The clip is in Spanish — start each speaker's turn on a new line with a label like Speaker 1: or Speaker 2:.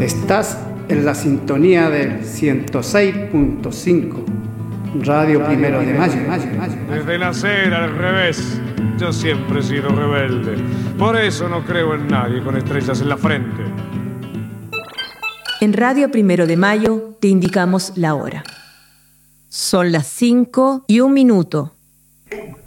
Speaker 1: Estás en la sintonía del 106.5, Radio Primero de Mayo.
Speaker 2: Desde nacer al revés, yo siempre he sido rebelde. Por eso no creo en nadie con estrellas en la frente.
Speaker 3: En Radio Primero de Mayo te indicamos la hora. Son las 5:01.